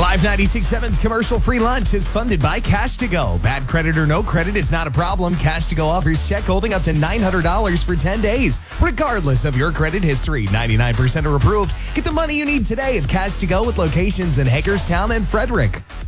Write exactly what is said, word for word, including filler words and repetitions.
five ninety-six point seven's commercial-free lunch is funded by Cash to Go. Bad credit or no credit is not a problem. Cash to Go offers check holding up to nine hundred dollars for ten days, regardless of your credit history. ninety-nine percent are approved. Get the money you need today at Cash to Go with locations in Hagerstown and Frederick.